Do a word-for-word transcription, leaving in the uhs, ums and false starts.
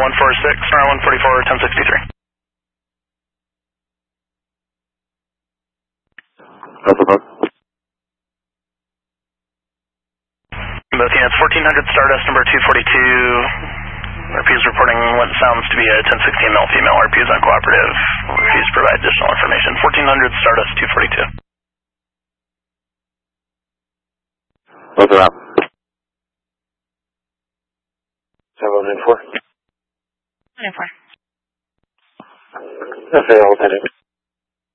one four six, runway one forty-four, ten sixty-three. Both units, fourteen hundred Stardust number two forty-two. R P is reporting what sounds to be a ten sixteen male female. R P is uncooperative. Refuse to provide additional information. fourteen hundred Stardust two forty-two. Both are up. seven nine four. nine four. Okay, I'll send it.